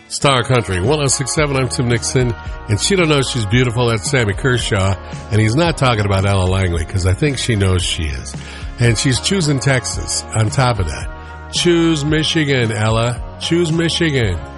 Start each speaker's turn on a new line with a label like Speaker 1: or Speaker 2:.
Speaker 1: Star Country 106.7. I'm Tim Nixon, and she don't know she's beautiful. That's Sammy Kershaw, and he's not talking about Ella Langley because I think she knows she is. And she's choosing Texas on top of that. Choose Michigan, Ella. Choose Michigan.